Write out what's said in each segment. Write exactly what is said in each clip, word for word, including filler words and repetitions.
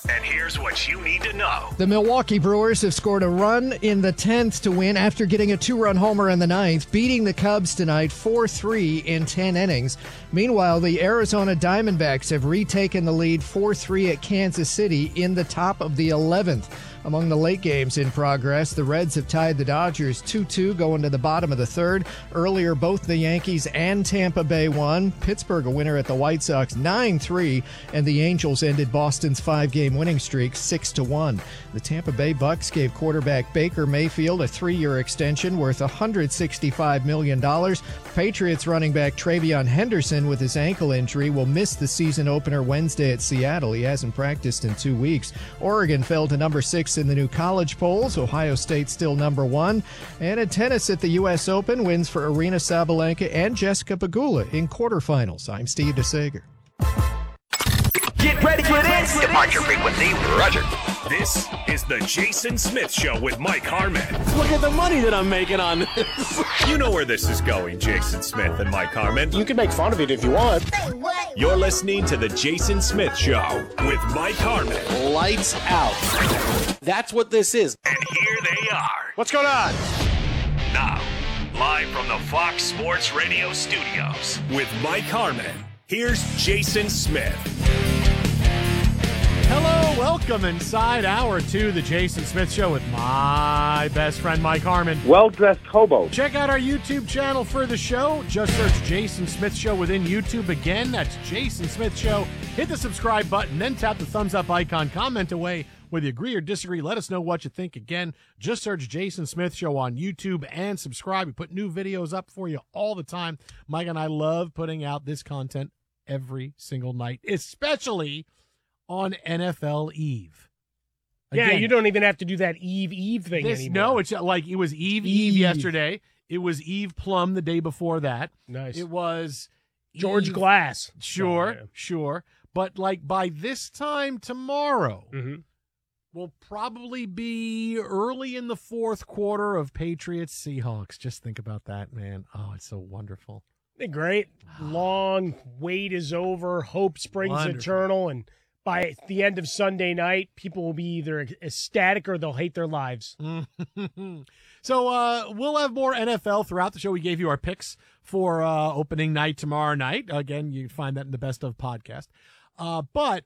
And here's what you need to know. The Milwaukee Brewers have scored a run in the tenth to win after getting a two-run homer in the ninth, beating the Cubs tonight four three in ten innings. Meanwhile, the Arizona Diamondbacks have retaken the lead four three at Kansas City in the top of the eleventh. Among the late games in progress, the Reds have tied the Dodgers two two going to the bottom of the third. Earlier, both the Yankees and Tampa Bay won. Pittsburgh a winner at the White Sox nine three, and the Angels ended Boston's five-game winning streak six to one. The Tampa Bay Bucks gave quarterback Baker Mayfield a three-year extension worth one hundred sixty-five million dollars. Patriots running back Travion Henderson with his ankle injury will miss the season opener Wednesday at Seattle. He hasn't practiced in two weeks. Oregon fell to number six in the new college polls. Ohio State still number one. And in tennis at the U S Open, wins for Arina Sabalenka and Jessica Pegula in quarterfinals. I'm Steve DeSager. Get ready for this. Departure frequency, Roger. This is the Jason Smith Show with Mike Harmon. Look at the money that I'm making on this. You know where this is going, Jason Smith and Mike Harmon. You can make fun of it if you want. You're listening to the Jason Smith Show with Mike Harmon. Lights out. That's what this is. And here they are. What's going on? Now, live from the Fox Sports Radio studios with Mike Harmon, here's Jason Smith. Hello, welcome inside hour two, the Jason Smith Show with my best friend Mike Harmon. Well-dressed hobo. Check out our YouTube channel for the show. Just search Jason Smith Show within YouTube. Again, that's Jason Smith Show. Hit the subscribe button, then tap the thumbs up icon. Comment away whether you agree or disagree. Let us know what you think. Again, just search Jason Smith Show on YouTube and subscribe. We put new videos up for you all the time. Mike and I love putting out this content every single night, especially on N F L Eve. Again, yeah, you don't even have to do that Eve Eve thing this, anymore. No, it's like it was Eve, Eve Eve yesterday. It was Eve Plum the day before that. Nice. It was George Eve, Glass. Sure, oh, yeah. sure. But like by this time tomorrow, mm-hmm. will probably be early in the fourth quarter of Patriots Seahawks. Just think about that, man. Oh, it's so wonderful. They're great. Long wait is over. Hope springs Wonderful. eternal, and by the end of Sunday night, people will be either ecstatic or they'll hate their lives. So uh, we'll have more N F L throughout the show. We gave you our picks for uh, opening night tomorrow night. Again, you can find that in the Best of podcast. Uh, but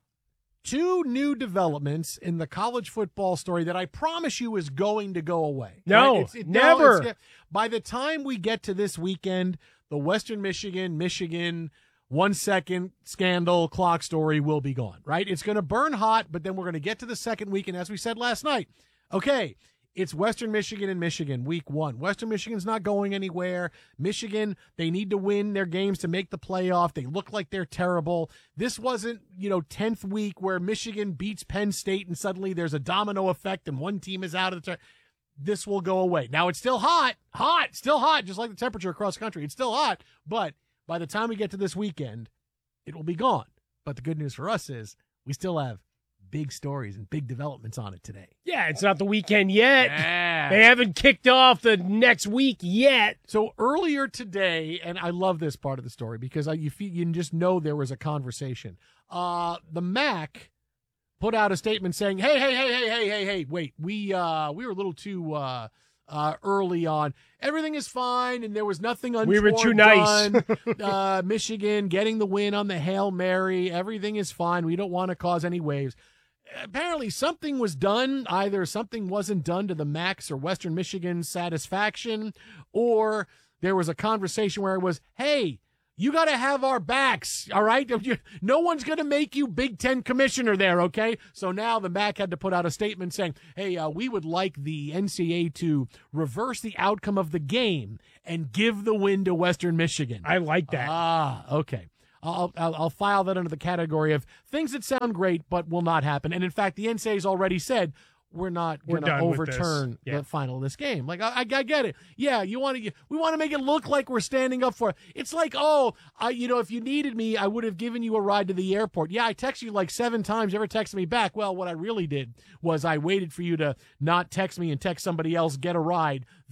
two new developments in the college football story that I promise you is going to go away. No, right? it's, it, never. No, it's, by the time we get to this weekend, the Western Michigan, Michigan one second scandal clock story will be gone, right? It's going to burn hot, but then we're going to get to the second week. And as we said last night, okay, it's Western Michigan and Michigan week one. Western Michigan's not going anywhere. Michigan, they need to win their games to make the playoff. They look like they're terrible. This wasn't, you know, tenth week where Michigan beats Penn State and suddenly there's a domino effect and one team is out of the tournament. This will go away. Now it's still hot, hot, still hot, just like the temperature across the country. It's still hot, but by the time we get to this weekend, it will be gone. But the good news for us is we still have big stories and big developments on it today. Yeah, it's not the weekend yet. Yeah. They haven't kicked off the next week yet. So earlier today, and I love this part of the story because I, you, feel, you just know there was a conversation. Uh, the M A C put out a statement saying, hey, hey, hey, hey, hey, hey, hey, wait, we uh, we were a little too uh, uh, early on. Everything is fine, and there was nothing untoward We were too nice. done. uh, Michigan getting the win on the Hail Mary. Everything is fine. We don't want to cause any waves. Apparently something was done. Either something wasn't done to the M A C's or Western Michigan's satisfaction, or there was a conversation where it was, hey, you got to have our backs, all right? No one's going to make you Big Ten commissioner there, okay? So now the M A C had to put out a statement saying, hey, uh, we would like the N C double A to reverse the outcome of the game and give the win to Western Michigan. I like that. Ah, okay. I'll, I'll, I'll file that under the category of things that sound great but will not happen. And, in fact, the N C double A has already said, we're not We're going to done with overturn this. Yeah. the final of this game. Like, I, I, I get it. Yeah, you want to. We want to make it look like we're standing up for it. It's like, oh, I, you know, if you needed me, I would have given you a ride to the airport. Yeah, I texted you like seven times. You never texted me back. Well, what I really did was I waited for you to not text me and text somebody else, get a ride.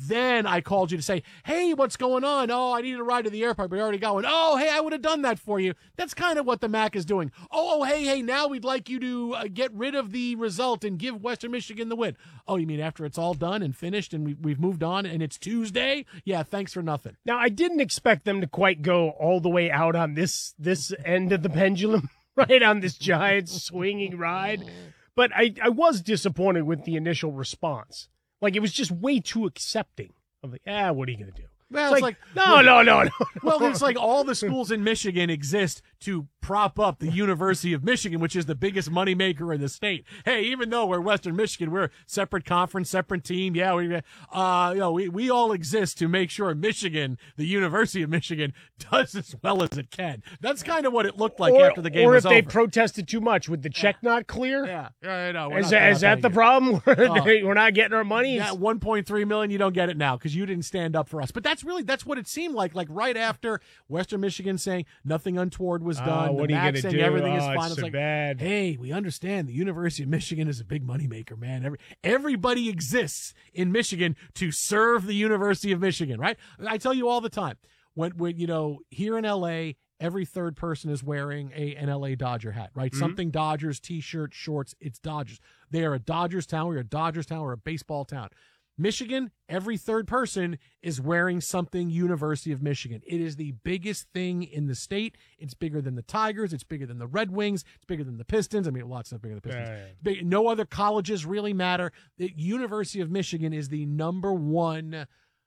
Then I called you to say, hey, what's going on? Oh, I needed a ride to the airport, but I already got one. Oh, hey, I would have done that for you. That's kind of what the M A C is doing. Oh, hey, hey, now we'd like you to uh, get rid of the result and give Western Michigan the win. Oh, you mean after it's all done and finished and we, we've moved on and it's Tuesday? Yeah, thanks for nothing. Now, I didn't expect them to quite go all the way out on this this end of the pendulum, right, on this giant swinging ride. But I, I was disappointed with the initial response. Like, it was just way too accepting. I'm like, ah, what are you going to do? Well, It's it's like, like, no, no, no, no. well, it's like all the schools in Michigan exist to prop up the University of Michigan, which is the biggest moneymaker in the state. Hey, even though we're Western Michigan, we're a separate conference, separate team. Yeah, we, uh, you know, we, we all exist to make sure Michigan, the University of Michigan, does as well as it can. That's kind of what it looked like or, after the game or was if over. they protested too much, would the check not clear? yeah, yeah, I know. We're Is, not- that, we're is not that the paying you. problem? Oh. We're not getting our money? Yeah, one point three million. You don't get it now because you didn't stand up for us. But that's really that's what it seemed like. Like right after Western Michigan saying nothing untoward was Oh, done, what the are you M A C gonna saying do? everything is Oh, fine. it's It's so like, bad. hey, we understand the University of Michigan is a big moneymaker, man. Every everybody exists in Michigan to serve the University of Michigan, right? I tell you all the time when when you know here in L A. Every third person is wearing a an L A Dodger hat, right? Mm-hmm. Something Dodgers, T-shirt, shorts. It's Dodgers. They are a Dodgers town. We're a Dodgers town. We're a baseball town. Michigan, every third person is wearing something University of Michigan. It is the biggest thing in the state. It's bigger than the Tigers. It's bigger than the Red Wings. It's bigger than the Pistons. I mean, lots of bigger than the Pistons. Yeah, yeah. It's big, no other colleges really matter. The University of Michigan is the number one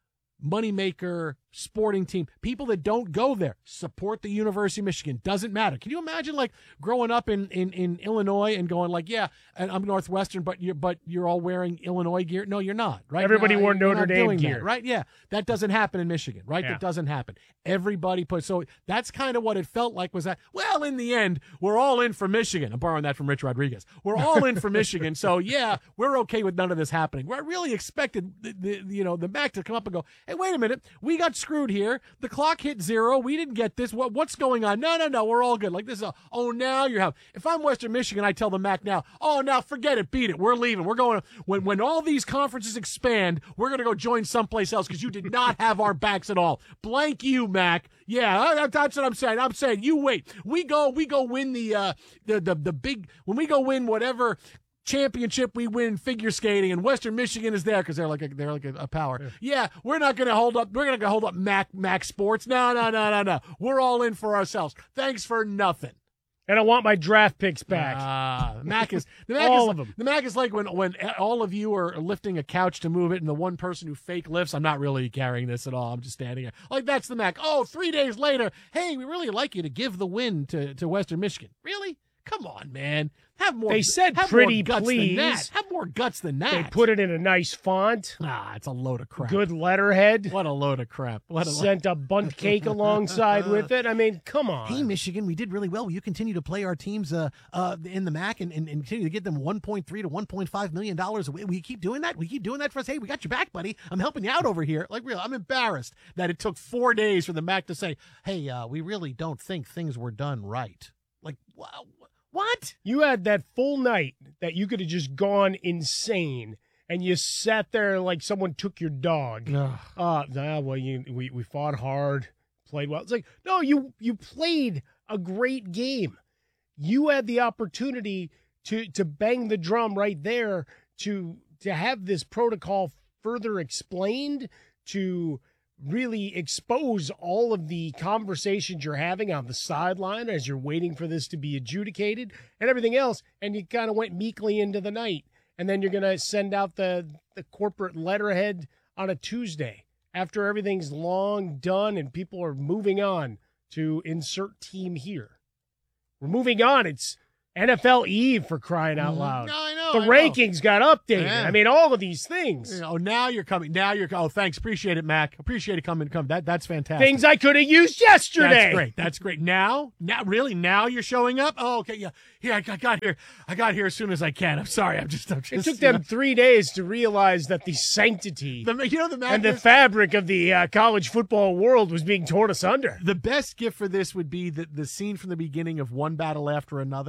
moneymaker sporting team. People that don't go there support the University of Michigan. Doesn't matter. Can you imagine like growing up in, in, in Illinois and going like, yeah, and I'm Northwestern, but you're but you're all wearing Illinois gear? No, you're not, right? Everybody No, wore you're Notre not Dame doing gear. that, right? Yeah, that doesn't happen in Michigan, right? Yeah. That doesn't happen. Everybody put so that's kind of what it felt like was that. Well, in the end, we're all in for Michigan. I'm borrowing that from Rich Rodriguez. We're all in for Michigan, so yeah, we're okay with none of this happening. I really expected the, the you know the M A C to come up and go, hey, wait a minute, we got screwed here. The clock hit zero. We didn't get this. What what's going on? No, no, no. We're all good. Like this is a, oh, now you're having. If I'm Western Michigan, I tell the M A C now, oh, now forget it. Beat it. We're leaving. We're going. When when all these conferences expand, we're going to go join someplace else because you did not have our backs at all. Blank you, M A C. Yeah, that- that's what I'm saying. I'm saying you wait. We go. We go win the uh the the the big when we go win whatever championship we win figure skating, and Western Michigan is there because they're like a, they're like a, a power. Yeah. yeah, we're not going to hold up. We're going to hold up Mac Mac Sports. No, no, no, no, no. We're all in for ourselves. Thanks for nothing. And I want my draft picks back. Ah, the Mac is the Mac All is, of them. The Mac is like when when all of you are lifting a couch to move it, and the one person who fake lifts. I'm not really carrying this at all. I'm just standing here. Like that's the Mac. Oh, three days later, hey, we really like you to give the win to to Western Michigan. Really? Come on, man. Have more. They said have pretty more guts please. Than that. Have more guts than that. They put it in a nice font, Ah, it's a load of crap. good letterhead, What a load of crap. What a lo- sent a bunt cake alongside with it. I mean, come on. Hey, Michigan, we did really well. Will you continue to play our teams uh, uh, in the M A C and, and, and continue to get them one point three to one point five million dollars? We keep doing that? We keep doing that for us? Hey, we got your back, buddy. I'm helping you out over here. Like, real, I'm embarrassed that it took four days for the M A C to say, hey, uh, we really don't think things were done right. Like, wow. What? You had that full night that you could have just gone insane, and you sat there like someone took your dog. Ugh. Uh, nah, well, you, we we fought hard, played well. It's like, no, you you played a great game. You had the opportunity to to bang the drum right there, to to have this protocol further explained, to really expose all of the conversations you're having on the sideline as you're waiting for this to be adjudicated and everything else, and you kind of went meekly into the night. And then you're going to send out the, the corporate letterhead on a Tuesday after everything's long done and people are moving on to insert team here. We're moving on. It's N F L Eve, for crying out loud. No, I know. The I know. rankings got updated. Yeah. I mean, all of these things. Oh, now you're coming. Now you're. Oh, thanks. Appreciate it, Mac. Appreciate it coming. Come. That that's fantastic. Things I could have used yesterday. That's great. That's great. Now, now, really, now you're showing up. Oh, okay. Yeah. Here, I got, got here. I got here as soon as I can. I'm sorry. I'm just. I'm It just took you them know, three days to realize that the sanctity the, you know the Mac and the is- fabric of the uh, college football world was being torn asunder. The best gift for this would be the, the scene from the beginning of One Battle After Another,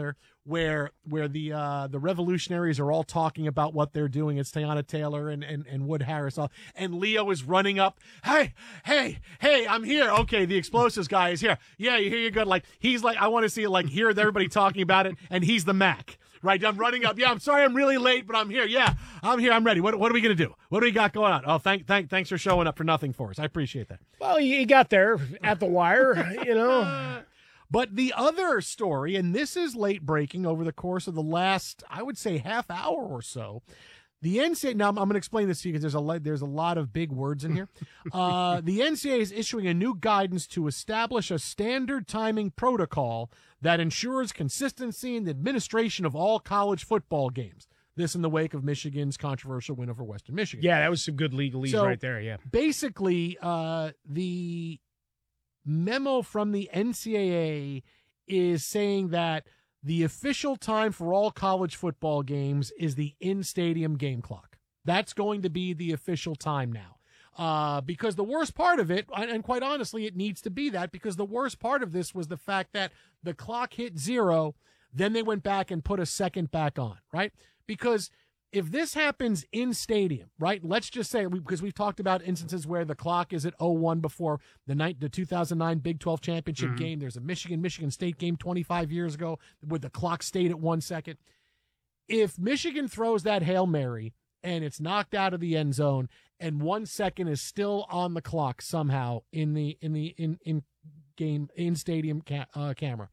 where where the uh, the revolutionaries are all talking about what they're doing. It's Teyana Taylor and, and, and Wood Harris. All, and Leo is running up. Hey, hey, hey, I'm here. Okay, the explosives guy is here. Yeah, you hear you're good. Like, he's like, I want to see it, like, hear everybody talking about it, and he's the Mac. Right, I'm running up. Yeah, I'm sorry I'm really late, but I'm here. Yeah, I'm here. I'm ready. What What are we going to do? What do we got going on? Oh, thank, thank, thanks for showing up for nothing for us. I appreciate that. Well, he got there at the wire, you know. But the other story, and this is late breaking over the course of the last, I would say, half hour or so. The N C double A, now I'm, I'm going to explain this to you because there's a, there's a lot of big words in here. Uh, the N C double A is issuing a new guidance to establish a standard timing protocol that ensures consistency in the administration of all college football games. This in the wake of Michigan's controversial win over Western Michigan. Yeah, that was some good legalese so right there, yeah. Basically, uh, the memo from the N C double A is saying that the official time for all college football games is the in-stadium game clock. That's going to be the official time now. Uh, because the worst part of it, and quite honestly, it needs to be that, because the worst part of this was the fact that the clock hit zero, then they went back and put a second back on, right? Because if this happens in stadium, right, let's just say, because we've talked about instances where the clock is at oh one before the night, the two thousand nine Big twelve championship mm-hmm. game. There's a Michigan-Michigan State game twenty-five years ago where the clock stayed at one second. If Michigan throws that Hail Mary and it's knocked out of the end zone and one second is still on the clock somehow in the in the in, in game in stadium ca- uh, camera,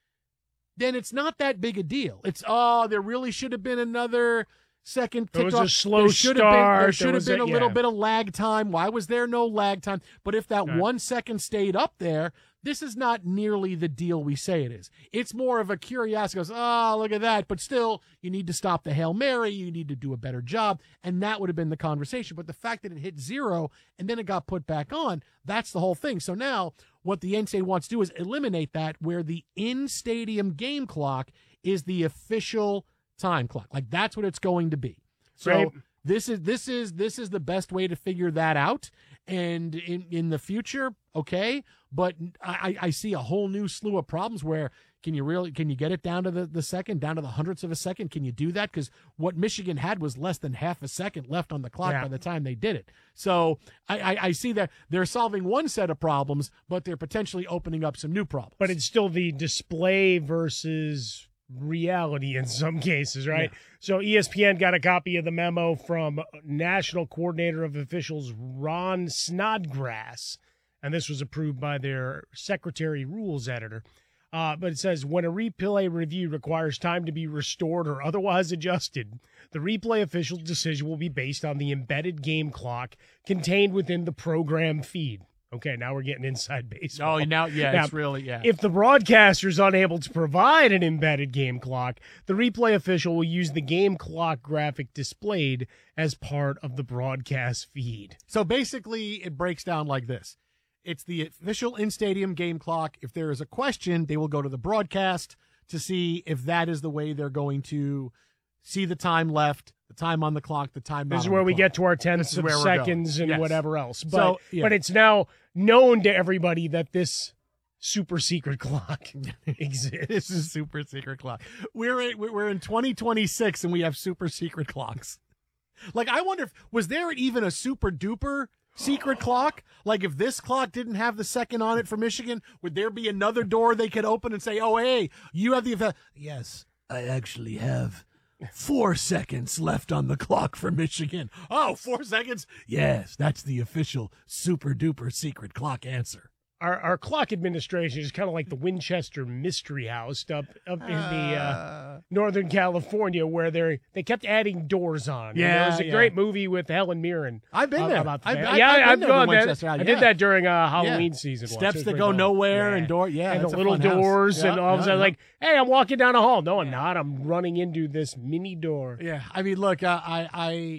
then it's not that big a deal. It's, oh, there really should have been another second It was kickoff. a slow there should start. Have been, there There should have was been a- a, little yeah. bit of lag time. Why was there no lag time? But if that Right. one second stayed up there, this is not nearly the deal we say it is. It's more of a curiosity. It goes, oh, look at that. But still, you need to stop the Hail Mary. You need to do a better job. And that would have been the conversation. But the fact that it hit zero and then it got put back on, that's the whole thing. So now what the N C double A wants to do is eliminate that, where the in-stadium game clock is the official time clock. Like, that's what it's going to be. So Right. this is this is this is the best way to figure that out. And in in the future, okay, but I, I see a whole new slew of problems where can you really can you get it down to the, the second, down to the hundredths of a second? Can you do that? Because what Michigan had was less than half a second left on the clock Yeah. by the time they did it. So I, I, I see that they're solving one set of problems, but they're potentially opening up some new problems. But it's still the display versus reality in some cases, right? Yeah. So E S P N got a copy of the memo from National Coordinator of Officials Ron Snodgrass, and this was approved by their Secretary Rules Editor. Uh, but it says, when a replay review requires time to be restored or otherwise adjusted, the replay official's decision will be based on the embedded game clock contained within the program feed. Okay, now we're getting inside baseball. Oh, now, yeah, Now, it's really, yeah. If the broadcaster is unable to provide an embedded game clock, the replay official will use the game clock graphic displayed as part of the broadcast feed. So basically, it breaks down like this. It's the official in-stadium game clock. If there is a question, they will go to the broadcast to see if that is the way they're going to see the time left, the time on the clock, the time not This is on where the we clock. get to our This tenths is of where we're going. seconds and Yes. whatever else. But, So, yeah. but it's now known to everybody that this super secret clock exists. This is super secret clock. We're in, we're in twenty twenty-six and we have super secret clocks. Like, I wonder if, was there even a super duper secret clock? Like, if this clock didn't have the second on it for Michigan, would there be another door they could open and say, oh, hey, you have the, yes, I actually have four seconds left on the clock for Michigan. Oh, four seconds? Yes, that's the official super duper secret clock answer. Our, our clock administration is kind of like the Winchester Mystery House up, up in the uh, Northern California, where they they kept adding doors on. Yeah, And there was a yeah. great movie with Helen Mirren. I've been uh, there. About the I've- band. I've- yeah, I've been I've there to gone there. Winchester. I Yeah. did that during uh, Halloween Yeah. season. once. Steps It was that pretty go cool. nowhere Yeah. and door. Yeah, and that's the a little fun house. doors, Yeah, and all of a yeah, sudden, yeah. like, hey, I'm walking down a hall. No, I'm not. I'm running into this mini door. Yeah, I mean, look, uh, I, I,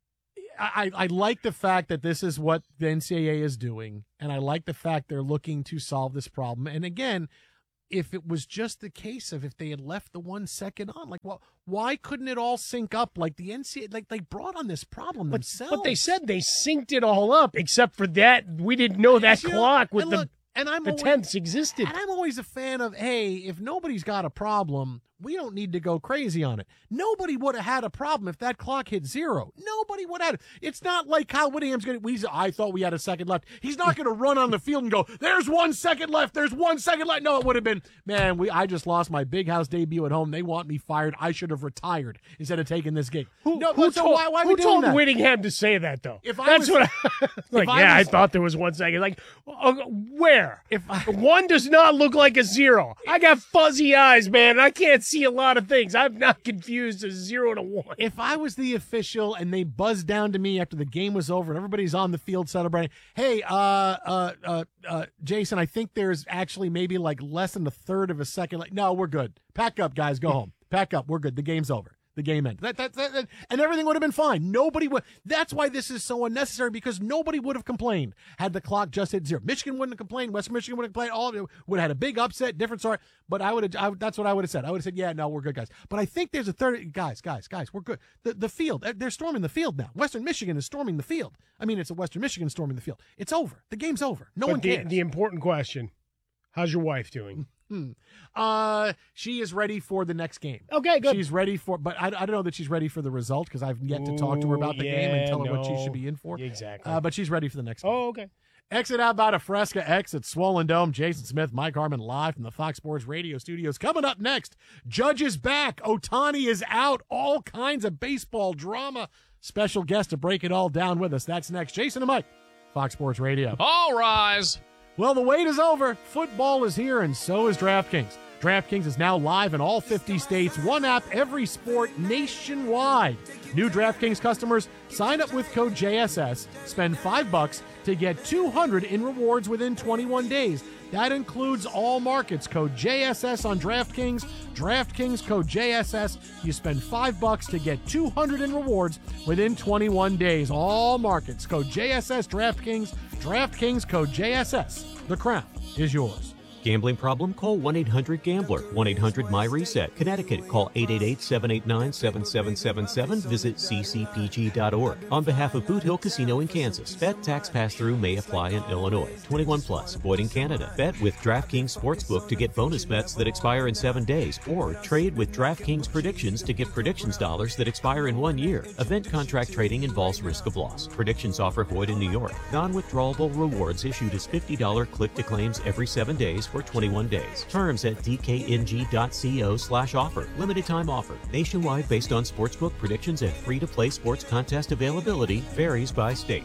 I, I like the fact that this is what the N C double A is doing, and I like the fact they're looking to solve this problem. And again, if it was just the case of if they had left the one second on, like, well, why couldn't it all sync up? Like the N C double A, like they brought on this problem But, themselves. but they said they synced it all up, except for that. We didn't know that You know, clock with and the, look, and I'm the always, tenths existed. And I'm always a fan of, hey, if nobody's got a problem, we don't need to go crazy on it. Nobody would have had a problem if that clock hit zero. Nobody would have. It's not like Kyle Whittingham's going to, I thought we had a second left. He's not going to run on the field and go, there's one second left, there's one second left. No, it would have been, man, we. I just lost my big house debut at home. They want me fired. I should have retired instead of taking this gig. Who, no, who so told, why, why are who we doing told that? Whittingham to say that, though? If I That's was, what I, like, I yeah, was, I thought there was one second. Like, uh, where? If I, One does not look like a zero. I got fuzzy eyes, man. I can't see a lot of things. I'm not confused as zero to one. If I was the official and they buzzed down to me after the game was over and everybody's on the field celebrating, hey, uh, uh, uh, uh, Jason, I think there's actually maybe like less than a third of a second. Like, no, we're good. Pack up, guys. Go home. Pack up. We're good. The game's over. The game ended. That, that, that, that, and everything would have been fine. Nobody would. That's why this is so unnecessary, because nobody would have complained had the clock just hit zero. Michigan wouldn't have complained. West Michigan wouldn't have complained. All of it would have had a big upset, different story. But I would have. I, that's what I would have said. I would have said, yeah, no, we're good, guys. But I think there's a third. Guys, guys, guys, we're good. The the field. They're storming the field now. Western Michigan is storming the field. I mean, it's a Western Michigan storming the field. It's over. The game's over. No but one the, cares. The important question: how's your wife doing? Hmm. Uh, she is ready for the next game. Okay, good. She's ready for, but I, I don't know that she's ready for the result because I've yet to talk to her about the Ooh, game and yeah, tell her what she no. should be in for. Exactly. Uh, but she's ready for the next game. Oh, okay. Exit out about a Fresca X at Swollen Dome. Jason Smith, Mike Harmon live from the Fox Sports Radio studios. Coming up next, Judge is back. Ohtani is out. All kinds of baseball drama. Special guest to break it all down with us. That's next. Jason and Mike, Fox Sports Radio. All rise. Well, the wait is over. Football is here, and so is DraftKings. DraftKings is now live in all fifty states. One app, every sport, nationwide. New DraftKings customers, sign up with code J S S, spend five bucks to get two hundred in rewards within twenty-one days. That includes all markets. Code J S S on DraftKings. DraftKings code J S S. You spend five bucks to get two hundred in rewards within twenty-one days. All markets. Code J S S DraftKings. DraftKings code J S S. The crown is yours. Gambling problem? Call one eight hundred gambler. one eight hundred my reset. Connecticut, call eight eight eight, seven eight nine, seven seven seven seven. Visit c c p g dot org. On behalf of Boot Hill Casino in Kansas, bet tax pass-through may apply in Illinois. twenty-one plus, void in Canada. Bet with DraftKings Sportsbook to get bonus bets that expire in seven days, or trade with DraftKings Predictions to get predictions dollars that expire in one year. Event contract trading involves risk of loss. Predictions offer void in New York. Non-withdrawable rewards issued as fifty dollars click-to-claims every seven days for twenty-one days. Terms at d k n g dot co slash offer. Limited time offer. Nationwide based on sportsbook predictions and free-to-play sports contest availability. Varies by state.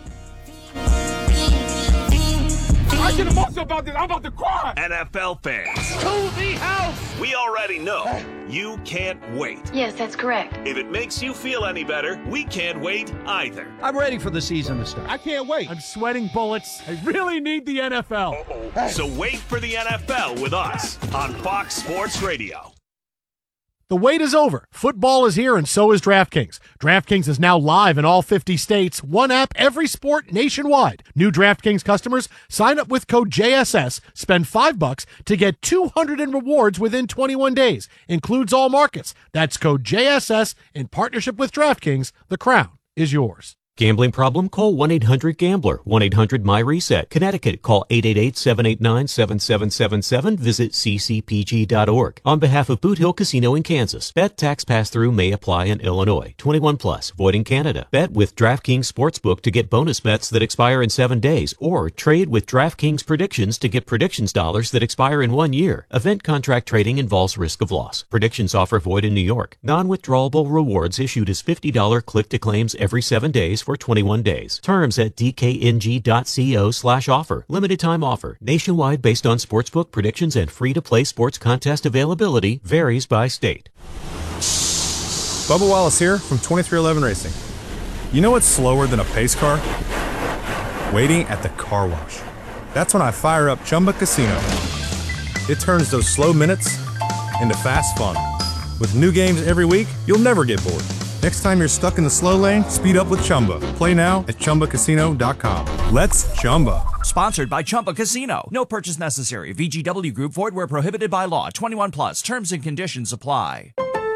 I get emotional about this. I'm about to cry. N F L fans, To the house. we already know you can't wait. Yes, that's correct. If it makes you feel any better, we can't wait either. I'm ready for the season to start. I can't wait. I'm sweating bullets. I really need the N F L. So wait for the N F L with us on Fox Sports Radio. The wait is over. Football is here, and so is DraftKings. DraftKings is now live in all fifty states. One app, every sport, nationwide. New DraftKings customers, sign up with code J S S, spend five bucks to get two hundred in rewards within twenty-one days. Includes all markets. That's code J S S in partnership with DraftKings. The crown is yours. Gambling problem? Call one eight hundred gambler. one eight hundred my reset. Connecticut, call eight eight eight, seven eight nine, seven seven seven seven. Visit c c p g dot org. On behalf of Boot Hill Casino in Kansas, bet tax pass-through may apply in Illinois. twenty-one plus, void in Canada. Bet with DraftKings Sportsbook to get bonus bets that expire in seven days, or trade with DraftKings Predictions to get predictions dollars that expire in one year. Event contract trading involves risk of loss. Predictions offer void in New York. Non-withdrawable rewards issued as fifty dollars click-to-claims every seven days for twenty-one days. Terms at d k n g dot co slash offer. Limited time offer. Nationwide based on sportsbook predictions and free-to-play sports contest availability. Varies by state. Bubba Wallace here from twenty-three eleven Racing. You know what's slower than a pace car? Waiting at the car wash. That's when I fire up Chumba Casino. It turns those slow minutes into fast fun. With new games every week, you'll never get bored. Next time you're stuck in the slow lane, speed up with Chumba. Play now at chumba casino dot com. Let's Chumba. Sponsored by Chumba Casino. No purchase necessary. V G W Group. Void where prohibited by law. twenty-one plus. Terms and conditions apply.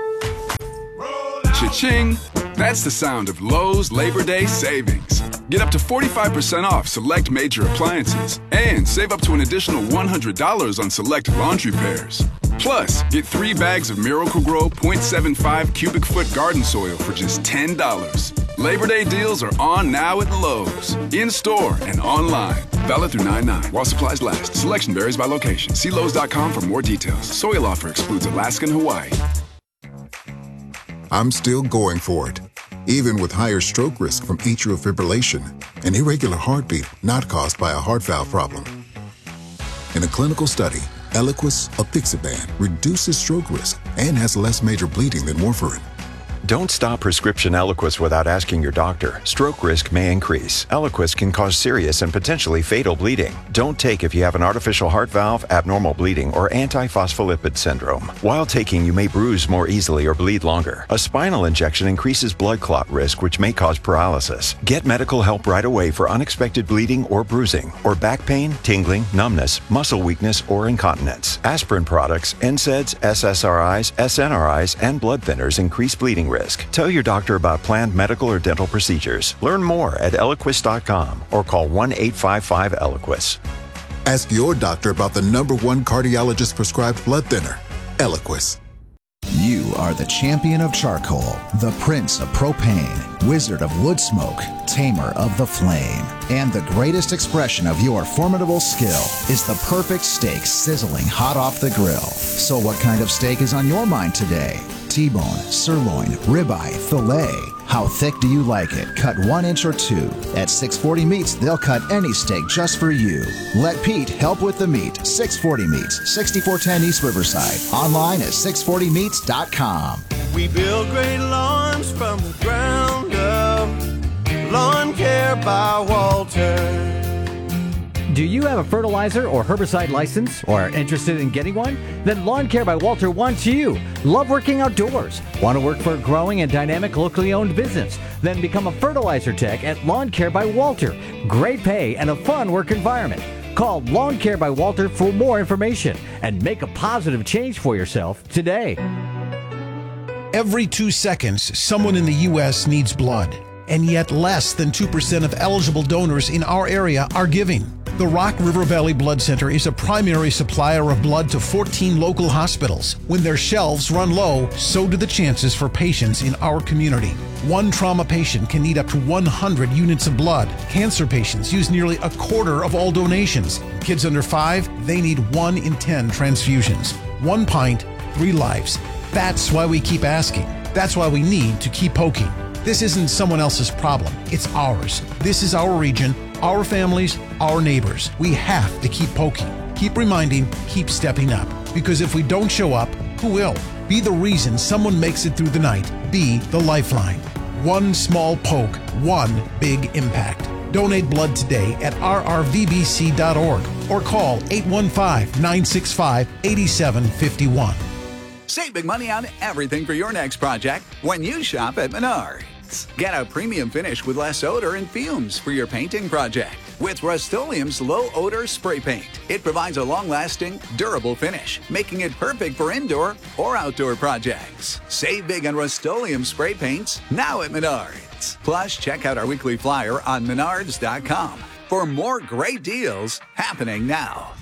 Cha-ching! That's the sound of Lowe's Labor Day savings. Get up to forty-five percent off select major appliances and save up to an additional one hundred dollars on select laundry pairs. Plus, get three bags of Miracle-Gro point seven five cubic foot garden soil for just ten dollars. Labor Day deals are on now at Lowe's. In-store and online. Valid through nine nine while supplies last. Selection varies by location. See Lowe's dot com for more details. Soil offer excludes Alaska and Hawaii. I'm still going for it, even with higher stroke risk from atrial fibrillation, an irregular heartbeat not caused by a heart valve problem. In a clinical study, Eliquis apixaban reduces stroke risk and has less major bleeding than warfarin. Don't stop prescription Eliquis without asking your doctor. Stroke risk may increase. Eliquis can cause serious and potentially fatal bleeding. Don't take if you have an artificial heart valve, abnormal bleeding, or antiphospholipid syndrome. While taking, you may bruise more easily or bleed longer. A spinal injection increases blood clot risk, which may cause paralysis. Get medical help right away for unexpected bleeding or bruising, or back pain, tingling, numbness, muscle weakness, or incontinence. Aspirin products, N SAIDs, S S R Is, S N R Is, and blood thinners increase bleeding risk. Tell your doctor about planned medical or dental procedures. Learn more at Eliquis dot com or call one eight five five Eliquis. Ask your doctor about the number one cardiologist prescribed blood thinner, Eliquis. You are the champion of charcoal, the prince of propane, wizard of wood smoke, tamer of the flame. And the greatest expression of your formidable skill is the perfect steak sizzling hot off the grill. So what kind of steak is on your mind today? T-bone, sirloin, ribeye, filet. How thick do you like it? Cut one inch or two. At six forty Meats, they'll cut any steak just for you. Let Pete help with the meat. six forty Meats, sixty-four ten East Riverside. Online at six forty meats dot com. We build great lawns from the ground up. Lawn Care by Walter. Do you have a fertilizer or herbicide license or are interested in getting one? Then Lawn Care by Walter wants you. Love working outdoors? Want to work for a growing and dynamic locally owned business? Then become a fertilizer tech at Lawn Care by Walter. Great pay and a fun work environment. Call Lawn Care by Walter for more information and make a positive change for yourself today. Every two seconds, someone in the U S needs blood, and yet less than two percent of eligible donors in our area are giving. The Rock River Valley Blood Center is a primary supplier of blood to fourteen local hospitals. When their shelves run low, so do the chances for patients in our community. One trauma patient can need up to one hundred units of blood. Cancer patients use nearly a quarter of all donations. Kids under five, they need one in ten transfusions. One pint, three lives. That's why we keep asking. That's why we need to keep poking. This isn't someone else's problem. It's ours. This is our region, our families, our neighbors. We have to keep poking, keep reminding, keep stepping up. Because if we don't show up, who will? Be the reason someone makes it through the night. Be the lifeline. One small poke, one big impact. Donate blood today at r r v b c dot org or call eight one five, nine six five, eight seven five one. Save big money on everything for your next project when you shop at Menards. Get a premium finish with less odor and fumes for your painting project with Rust-Oleum's low odor spray paint. It provides a long-lasting, durable finish, making it perfect for indoor or outdoor projects. Save big on Rust-Oleum spray paints now at Menards. Plus, check out our weekly flyer on menards dot com for more great deals happening now.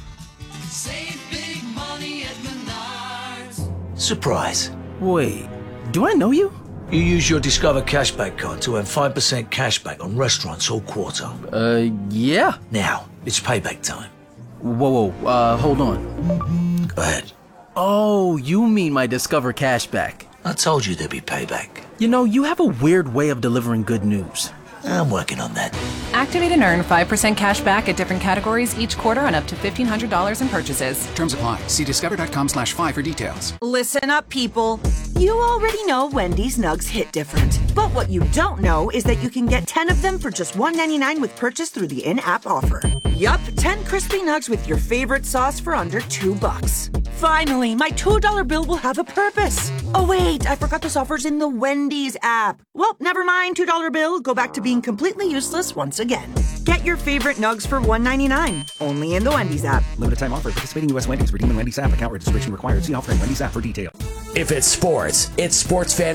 Save big money at Menards. Surprise. Wait, do I know you? You use your Discover Cashback card to earn five percent cashback on restaurants all quarter. Uh, yeah. Now, it's payback time. Whoa, whoa, uh, hold on. Go ahead. Oh, you mean my Discover Cashback. I told you there'd be payback. You know, you have a weird way of delivering good news. I'm working on that. Activate and earn five percent cash back at different categories each quarter on up to fifteen hundred dollars in purchases. Terms apply. See discover dot com slash five for details. Listen up, people. You already know Wendy's Nugs hit different. But what you don't know is that you can get ten of them for just one ninety-nine with purchase through the in-app offer. Yup, ten crispy nugs with your favorite sauce for under two bucks. Finally, my two dollar bill will have a purpose. Oh wait, I forgot this offer's in the Wendy's app. Well, never mind, two dollar bill. Go back to being completely useless once again. Get your favorite nugs for one ninety-nine. Only in the Wendy's app. Limited time offer. Participating U S Wendy's. Redeem in Wendy's app. Account registration required. See offer in Wendy's app for details. If it's sports, it's Sports Fan